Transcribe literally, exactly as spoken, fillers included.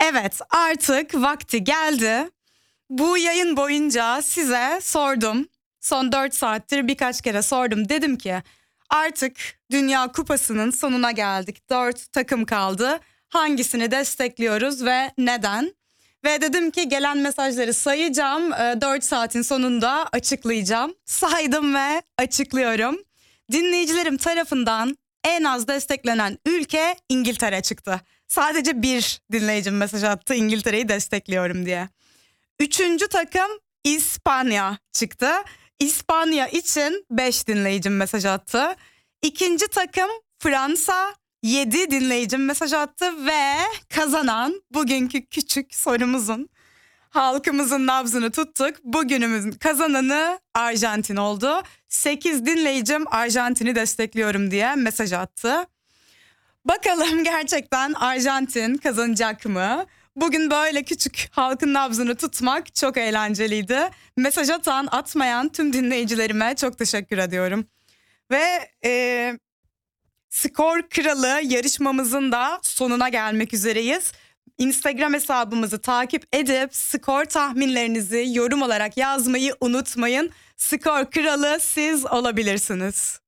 Evet, artık vakti geldi. Bu yayın boyunca size sordum. Son dört saattir birkaç kere sordum. Dedim ki artık Dünya Kupası'nın sonuna geldik. dört takım kaldı. Hangisini destekliyoruz ve neden? Ve dedim ki gelen mesajları sayacağım. dört saatin sonunda açıklayacağım. Saydım ve açıklıyorum. Dinleyicilerim tarafından en az desteklenen ülke İngiltere çıktı. Sadece bir dinleyicim mesaj attı İngiltere'yi destekliyorum diye. Üçüncü takım İspanya çıktı. İspanya için beş dinleyicim mesaj attı. İkinci takım Fransa, yedi dinleyicim mesaj attı ve kazanan bugünkü küçük sorumuzun, halkımızın nabzını tuttuk. Bugünümüzün kazananı Arjantin oldu. sekiz dinleyicim Arjantin'i destekliyorum diye mesaj attı. Bakalım gerçekten Arjantin kazanacak mı? Bugün böyle küçük halkın nabzını tutmak çok eğlenceliydi. Mesaj atan, atmayan tüm dinleyicilerime çok teşekkür ediyorum. Ve e, Skor Kralı yarışmamızın da sonuna gelmek üzereyiz. Instagram hesabımızı takip edip skor tahminlerinizi yorum olarak yazmayı unutmayın. Skor Kralı siz olabilirsiniz.